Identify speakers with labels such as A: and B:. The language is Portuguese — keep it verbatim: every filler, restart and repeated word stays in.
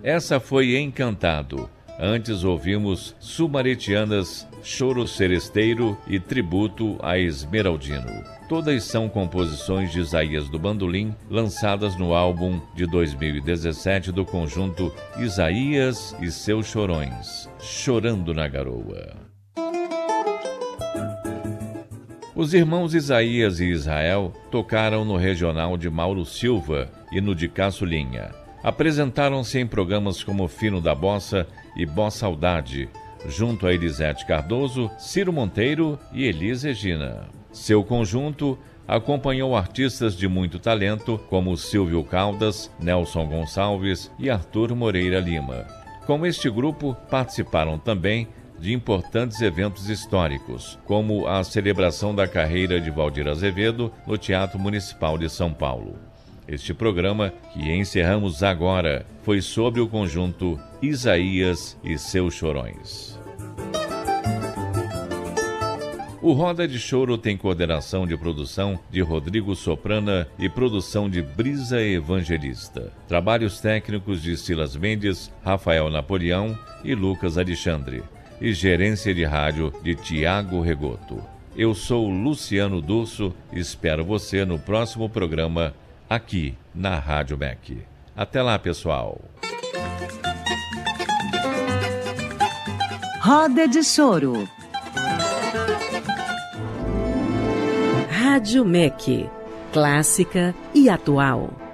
A: Essa foi Encantado. Antes ouvimos Sumaretianas, Choro Seresteiro e Tributo a Esmeraldino. Todas são composições de Isaías do Bandolim, lançadas no álbum de dois mil e dezessete do conjunto Isaías e Seus Chorões, Chorando na Garoa. Os irmãos Isaías e Israel tocaram no regional de Mauro Silva e no de Caçulinha. Apresentaram-se em programas como Fino da Bossa e Bossa Saudade, junto a Elisete Cardoso, Ciro Monteiro e Elis Regina. Seu conjunto acompanhou artistas de muito talento como Silvio Caldas, Nelson Gonçalves e Arthur Moreira Lima. Com este grupo participaram também de importantes eventos históricos, como a celebração da carreira de Valdir Azevedo no Teatro Municipal de São Paulo. Este programa, que encerramos agora, foi sobre o conjunto Isaías e Seus Chorões. O Roda de Choro tem coordenação de produção de Rodrigo Soprana e produção de Brisa Evangelista. Trabalhos técnicos de Silas Mendes, Rafael Napoleão e Lucas Alexandre. E gerência de rádio de Tiago Regoto. Eu sou Luciano Durso e espero você no próximo programa aqui na Rádio M E C. Até lá, pessoal.
B: Roda de Choro.
C: Rádio M E C. Clássica e atual.